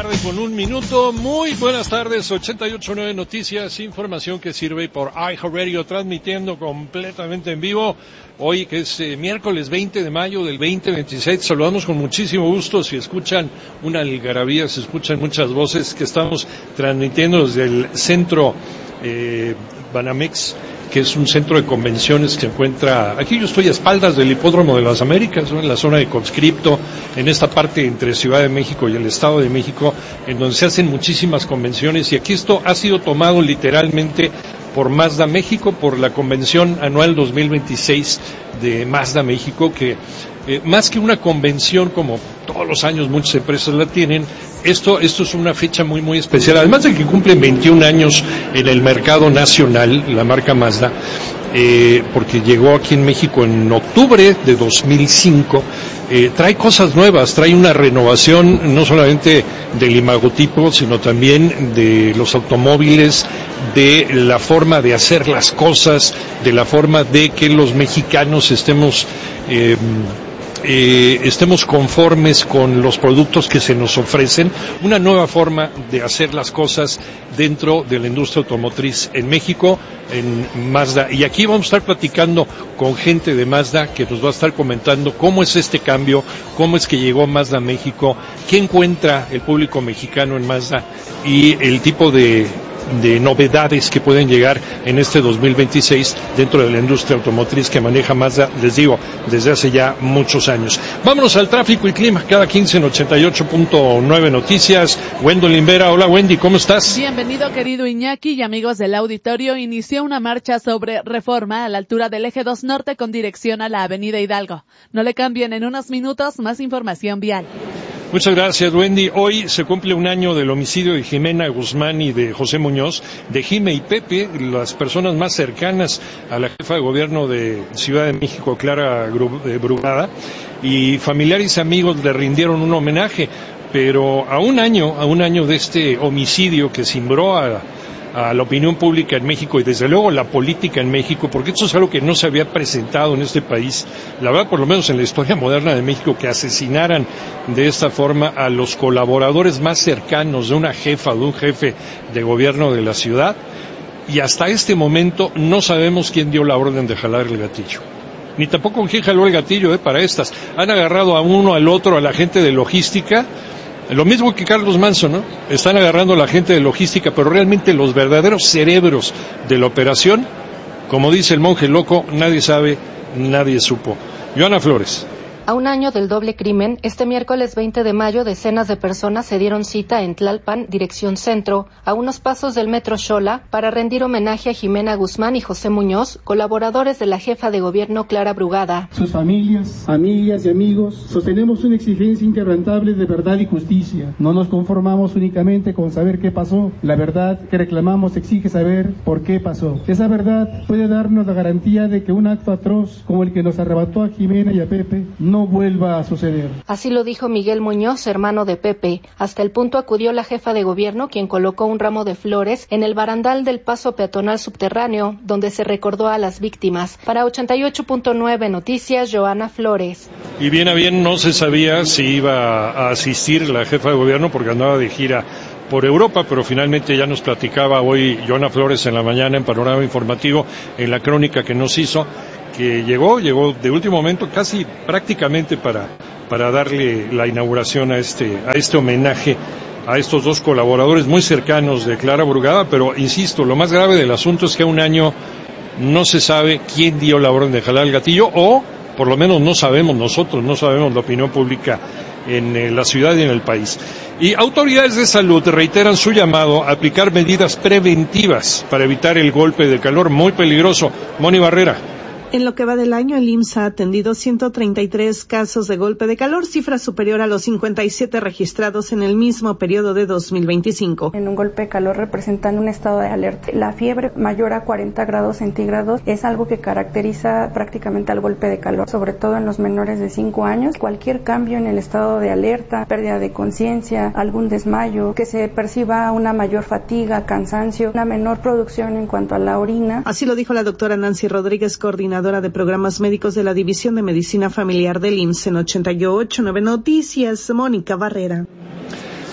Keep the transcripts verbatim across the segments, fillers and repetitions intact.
tarde con un minuto. Muy buenas tardes, ochenta y ocho punto nueve Noticias, información que sirve por iHeartRadio, transmitiendo completamente en vivo. Hoy que es eh, miércoles veinte de mayo del veinte veintiséis, saludamos con muchísimo gusto. Si escuchan una algarabía, se escuchan muchas voces, que estamos transmitiendo desde el centro eh, Banamex, que es un centro de convenciones que se encuentra, aquí yo estoy a espaldas del Hipódromo de las Américas, ¿no? En la zona de Conscripto, en esta parte entre Ciudad de México y el Estado de México, en donde se hacen muchísimas convenciones, y aquí esto ha sido tomado literalmente por Mazda México, por la convención anual dos mil veintiséis de Mazda México, que eh, más que una convención como todos los años muchas empresas la tienen, esto esto es una fecha muy muy especial, además de que cumplen veintiún años en el mercado nacional la marca Mazda, eh, porque llegó aquí en México en octubre de dos mil cinco. Eh, trae cosas nuevas, trae una renovación no solamente del imagotipo, sino también de los automóviles, de la forma de hacer las cosas, de la forma de que los mexicanos estemos eh, eh, estemos conformes con los productos que se nos ofrecen, una nueva forma de hacer las cosas dentro de la industria automotriz en México, en Mazda. Y aquí vamos a estar platicando con gente de Mazda que nos va a estar comentando cómo es este cambio, cómo es que llegó Mazda a México, qué encuentra el público mexicano en Mazda y el tipo de de novedades que pueden llegar en este dos mil veintiséis dentro de la industria automotriz que maneja Mazda, les digo, desde hace ya muchos años. Vámonos al tráfico y clima, cada quince en ochenta y ocho punto nueve Noticias. Wendolyn Vera, hola Wendy, ¿cómo estás? Bienvenido querido Iñaki y amigos del auditorio. Inició una marcha sobre Reforma a la altura del Eje dos Norte con dirección a la Avenida Hidalgo. No le cambien, en unos minutos más información vial. Muchas gracias, Wendy. Hoy se cumple un año del homicidio de Jimena Guzmán y de José Muñoz, de Jime y Pepe, las personas más cercanas a la jefa de gobierno de Ciudad de México, Clara Brugada, y familiares y amigos le rindieron un homenaje. Pero a un año, a un año de este homicidio que cimbró a a la opinión pública en México y desde luego la política en México, porque esto es algo que no se había presentado en este país, la verdad, por lo menos en la historia moderna de México, que asesinaran de esta forma a los colaboradores más cercanos de una jefa, de un jefe de gobierno de la ciudad, y hasta este momento no sabemos quién dio la orden de jalar el gatillo. Ni tampoco quién jaló el gatillo, eh, para estas. Han agarrado a uno, al otro, a la gente de logística. Lo mismo que Carlos Manso, ¿no? Están agarrando a la gente de logística, pero realmente los verdaderos cerebros de la operación, como dice el monje loco, nadie sabe, nadie supo. Joana Flores. A un año del doble crimen, este miércoles veinte de mayo, decenas de personas se dieron cita en Tlalpan, dirección centro, a unos pasos del metro Xola, para rendir homenaje a Jimena Guzmán y José Muñoz, colaboradores de la jefa de gobierno Clara Brugada. Sus familias, amigas y amigos, sostenemos una exigencia inquebrantable de verdad y justicia. No nos conformamos únicamente con saber qué pasó. La verdad que reclamamos exige saber por qué pasó. Esa verdad puede darnos la garantía de que un acto atroz como el que nos arrebató a Jimena y a Pepe no vuelva a suceder. Así lo dijo Miguel Muñoz, hermano de Pepe. Hasta el punto acudió la jefa de gobierno, quien colocó un ramo de flores en el barandal del paso peatonal subterráneo, donde se recordó a las víctimas. Para ochenta y ocho punto nueve Noticias, Joana Flores. Y bien a bien no se sabía si iba a asistir la jefa de gobierno porque andaba de gira por Europa, pero finalmente ya nos platicaba hoy Joana Flores en la mañana en Panorama Informativo, en la crónica que nos hizo, que llegó, llegó de último momento, casi prácticamente para, para darle la inauguración a este, a este homenaje a estos dos colaboradores muy cercanos de Clara Brugada, pero insisto, lo más grave del asunto es que a un año no se sabe quién dio la orden de jalar el gatillo, o por lo menos no sabemos nosotros, no sabemos la opinión pública en eh, la ciudad y en el país. Y autoridades de salud reiteran su llamado a aplicar medidas preventivas para evitar el golpe de calor muy peligroso. Moni Barrera. En lo que va del año, el I M S S ha atendido ciento treinta y tres casos de golpe de calor, cifra superior a los cincuenta y siete registrados en el mismo periodo de dos mil veinticinco. En un golpe de calor representan un estado de alerta. La fiebre mayor a cuarenta grados centígrados es algo que caracteriza prácticamente al golpe de calor, sobre todo en los menores de cinco años. Cualquier cambio en el estado de alerta, pérdida de conciencia, algún desmayo, que se perciba una mayor fatiga, cansancio, una menor producción en cuanto a la orina. Así lo dijo la doctora Nancy Rodríguez, coordinadora de programas médicos de la División de Medicina Familiar del I M S S en ochenta y ocho punto nueve Noticias, Mónica Barrera.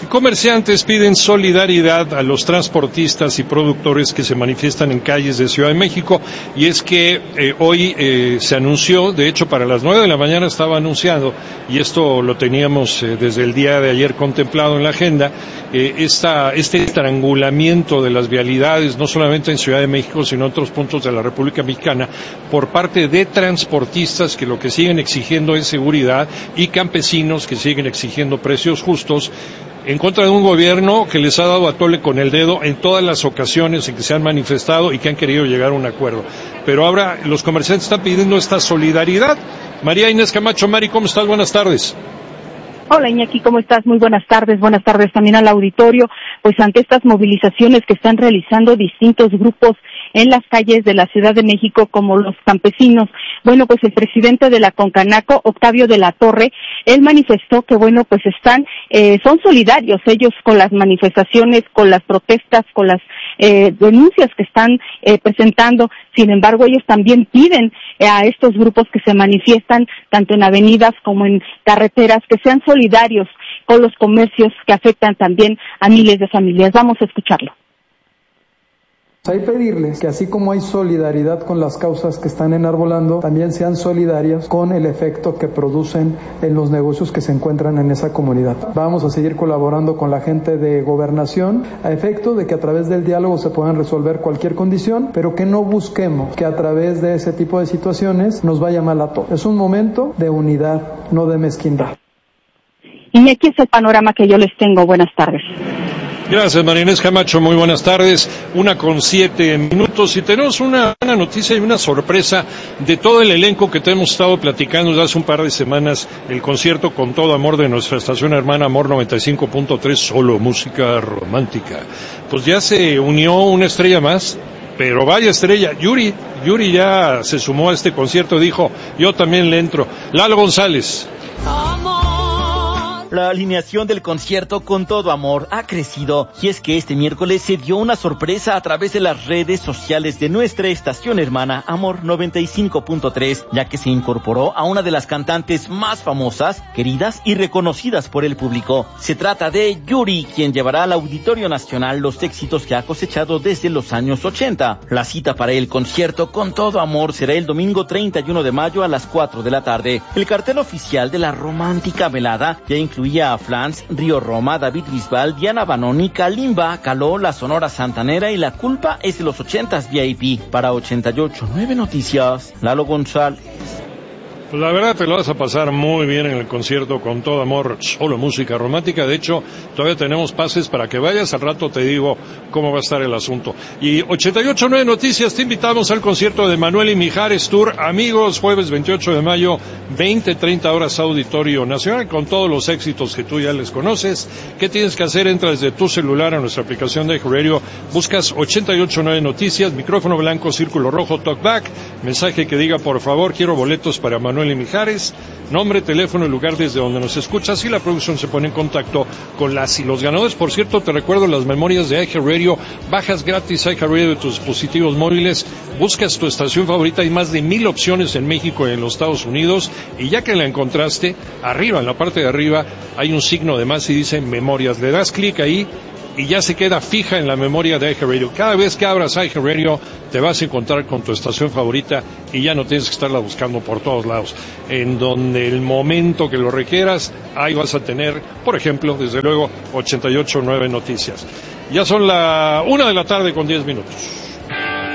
Comerciantes piden solidaridad a los transportistas y productores que se manifiestan en calles de Ciudad de México, y es que eh, hoy eh, se anunció, de hecho para las nueve de la mañana estaba anunciado, y esto lo teníamos eh, desde el día de ayer contemplado en la agenda, eh, esta, este estrangulamiento de las vialidades, no solamente en Ciudad de México, sino en otros puntos de la República Mexicana, por parte de transportistas que lo que siguen exigiendo es seguridad, y campesinos que siguen exigiendo precios justos, en contra de un gobierno que les ha dado a tole con el dedo en todas las ocasiones en que se han manifestado y que han querido llegar a un acuerdo. Pero ahora los comerciantes están pidiendo esta solidaridad. María Inés Camacho, Mari, ¿cómo estás? Buenas tardes. Hola Iñaki, ¿cómo estás? Muy buenas tardes, buenas tardes también al auditorio. Pues ante estas movilizaciones que están realizando distintos grupos en las calles de la Ciudad de México, como los campesinos, bueno, pues el presidente de la Concanaco, Octavio de la Torre, él manifestó que, bueno, pues están, eh, son solidarios ellos con las manifestaciones, con las protestas, con las eh, denuncias que están eh, presentando. Sin embargo, ellos también piden eh, a estos grupos que se manifiestan tanto en avenidas como en carreteras que sean solidarios con los comercios que afectan también a miles de familias. Vamos a escucharlo. Hay que pedirles que así como hay solidaridad con las causas que están enarbolando, también sean solidarias con el efecto que producen en los negocios que se encuentran en esa comunidad. Vamos a seguir colaborando con la gente de Gobernación a efecto de que a través del diálogo se puedan resolver cualquier condición, pero que no busquemos que a través de ese tipo de situaciones nos vaya mal a todos. Es un momento de unidad, no de mezquindad. Y aquí es el panorama que yo les tengo. Buenas tardes. Gracias, María Inés Camacho, muy buenas tardes, una con siete minutos, y tenemos una buena noticia y una sorpresa de todo el elenco que te hemos estado platicando desde hace un par de semanas, el concierto Con Todo Amor de nuestra estación hermana Amor noventa y cinco punto tres, solo música romántica. Pues ya se unió una estrella más, pero vaya estrella, Yuri, Yuri ya se sumó a este concierto, dijo, yo también le entro. Lalo González. La alineación del concierto Con Todo Amor ha crecido, y es que este miércoles se dio una sorpresa a través de las redes sociales de nuestra estación hermana Amor noventa y cinco punto tres, ya que se incorporó a una de las cantantes más famosas, queridas y reconocidas por el público. Se trata de Yuri, quien llevará al Auditorio Nacional los éxitos que ha cosechado desde los años ochenta. La cita para el concierto Con Todo Amor será el domingo treinta y uno de mayo a las cuatro de la tarde. El cartel oficial de la romántica velada ya incluye incluía a Flans, Río Roma, David Bisbal, Diana Banoni, Kalimba, Caló, La Sonora Santanera y La Culpa es de los ochentas V I P. Para ochenta y ocho punto nueve Noticias, Lalo González. Pues la verdad te lo vas a pasar muy bien en el concierto Con Todo Amor, solo música romántica. De hecho, todavía tenemos pases para que vayas. Al rato te digo cómo va a estar el asunto. Y ochenta y ocho punto nueve Noticias, te invitamos al concierto de Manuel y Mijares Tour. Amigos, jueves veintiocho de mayo, veinte treinta horas, Auditorio Nacional, con todos los éxitos que tú ya les conoces. ¿Qué tienes que hacer? Entras desde tu celular a nuestra aplicación de Radio, buscas ochenta y ocho punto nueve Noticias, micrófono blanco, círculo rojo, talkback, mensaje que diga, por favor, quiero boletos para Manuel y Mijares, nombre, teléfono y lugar desde donde nos escuchas, y la producción se pone en contacto con las y los ganadores. Por cierto, te recuerdo las memorias de iHeartRadio, bajas gratis iHeartRadio de tus dispositivos móviles, buscas tu estación favorita, hay más de mil opciones en México y en los Estados Unidos, y ya que la encontraste, arriba, en la parte de arriba, hay un signo de más y dice memorias, le das clic ahí, y ya se queda fija en la memoria de iHeartRadio. Cada vez que abras iHeartRadio te vas a encontrar con tu estación favorita y ya no tienes que estarla buscando por todos lados. En donde el momento que lo requieras, ahí vas a tener, por ejemplo, desde luego, ochenta y ocho punto nueve Noticias. Ya son la una de la tarde con diez minutos.